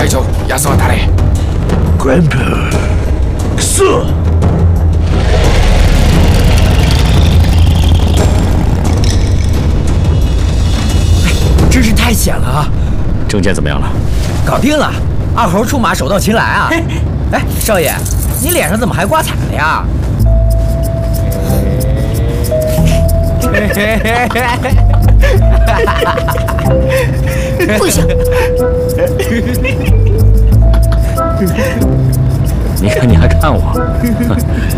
隊長、安は誰？ Grandpa， 是。 真是太险了啊！ 证件怎么样了？ 搞定了，二猴出马，手到擒来啊！哎，少爷，你脸上怎么还挂彩了呀？ 跪下！ 你看你还看我？